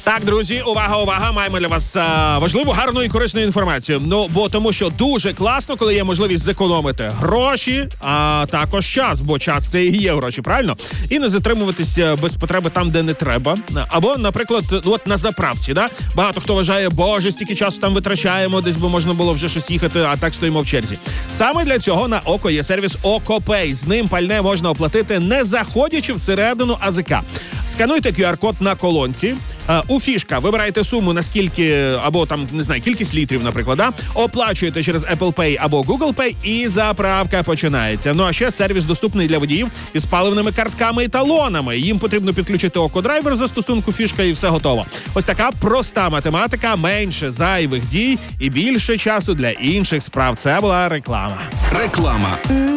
Так, друзі, увага, маємо для вас важливу, гарну і корисну інформацію. Тому що дуже класно, коли є можливість зекономити гроші, а також час, бо час це і є гроші, правильно? І не затримуватися без потреби там, де не треба. Або, наприклад, на заправці, да? Багато хто вважає, боже, стільки часу там витрачаємо, десь би можна було вже щось їхати, а так стоїмо в черзі. Саме для цього на ОКО є сервіс ОКОПЕЙ. З ним пальне можна оплатити, не заходячи всередину АЗК. Скануйте QR-код на колонці. У фішка вибираєте суму на скільки, або там, не знаю, кількість літрів, наприклад, да? Оплачуєте через Apple Pay або Google Pay і заправка починається. Ну а ще сервіс доступний для водіїв із паливними картками і талонами. Їм потрібно підключити ОКО-драйвер застосунку фішка і все готово. Ось така проста математика, менше зайвих дій і більше часу для інших справ. Це була реклама. Реклама.